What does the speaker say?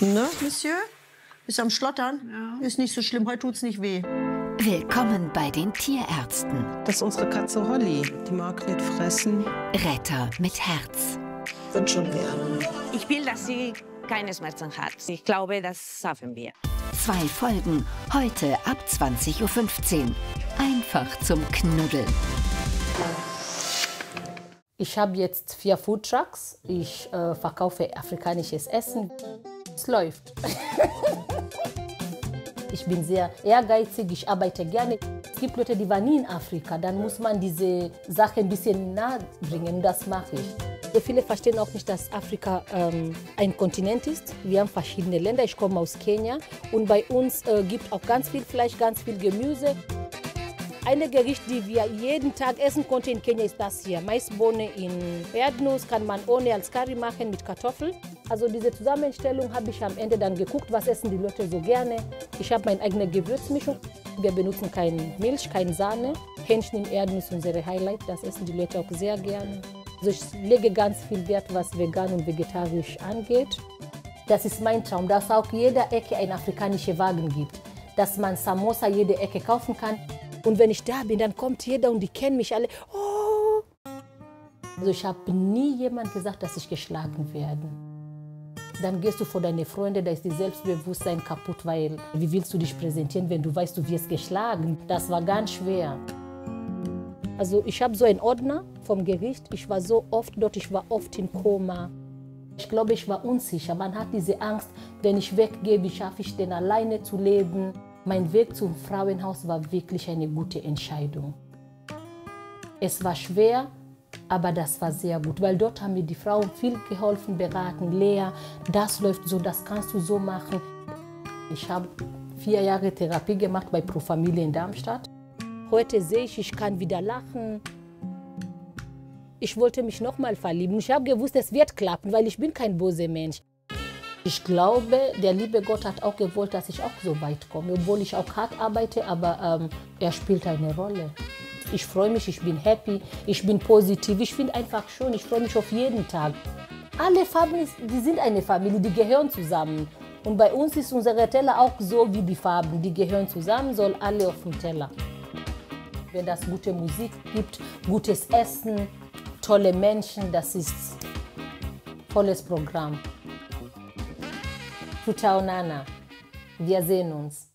Ne, Monsieur? Ist am Schlottern? Ja. Ist nicht so schlimm, heute tut's nicht weh. Willkommen bei den Tierärzten. Das ist unsere Katze Holly. Die mag nicht fressen. Retter mit Herz. Wird schon werden. Ich will, dass sie keine Schmerzen hat. Ich glaube, das schaffen wir. 2 Folgen, heute ab 20:15 Uhr. Einfach zum Knuddeln. Ich habe jetzt 4 Foodtrucks. Ich verkaufe afrikanisches Essen. Es läuft. Ich bin sehr ehrgeizig, ich arbeite gerne. Es gibt Leute, die waren nie in Afrika. Dann muss man diese Sache ein bisschen nahe bringen. Das mache ich. Viele verstehen auch nicht, dass Afrika ein Kontinent ist. Wir haben verschiedene Länder. Ich komme aus Kenia. Und bei uns gibt es auch ganz viel Fleisch, ganz viel Gemüse. Ein Gericht, die wir jeden Tag essen konnten in Kenia, ist das hier. Maisbohne in Erdnuss kann man ohne als Curry machen mit Kartoffeln. Also diese Zusammenstellung habe ich am Ende dann geguckt, was essen die Leute so gerne. Ich habe meine eigene Gewürzmischung. Wir benutzen keine Milch, keine Sahne. Hähnchen in Erdnuss, unsere Highlight, das essen die Leute auch sehr gerne. Also ich lege ganz viel Wert, was vegan und vegetarisch angeht. Das ist mein Traum, dass auch jeder Ecke einen afrikanischen Wagen gibt. Dass man Samosa jede Ecke kaufen kann. Und wenn ich da bin, dann kommt jeder und die kennen mich alle. Oh. Also ich habe nie jemand gesagt, dass ich geschlagen werde. Dann gehst du vor deine Freunde, da ist das Selbstbewusstsein kaputt, weil wie willst du dich präsentieren, wenn du weißt, du wirst geschlagen? Das war ganz schwer. Also ich habe so einen Ordner vom Gericht. Ich war so oft dort, ich war oft in Koma. Ich glaube, ich war unsicher. Man hat diese Angst, wenn ich weggehe, wie schaffe ich denn alleine zu leben? Mein Weg zum Frauenhaus war wirklich eine gute Entscheidung. Es war schwer, aber das war sehr gut, weil dort haben mir die Frauen viel geholfen, beraten. Lea, das läuft so, das kannst du so machen. Ich habe 4 Jahre Therapie gemacht bei Pro Familie in Darmstadt. Heute sehe ich, ich kann wieder lachen. Ich wollte mich noch mal verlieben. Ich habe gewusst, es wird klappen, weil ich bin kein böser Mensch. Ich glaube, der liebe Gott hat auch gewollt, dass ich auch so weit komme, obwohl ich auch hart arbeite, aber er spielt eine Rolle. Ich freue mich, ich bin happy, ich bin positiv, ich finde einfach schön, ich freue mich auf jeden Tag. Alle Farben, die sind eine Familie, die gehören zusammen. Und bei uns ist unsere Teller auch so wie die Farben, die gehören zusammen, soll alle auf dem Teller. Wenn es gute Musik gibt, gutes Essen, tolle Menschen, das ist ein volles Programm. Tutaonana. Wir sehen uns.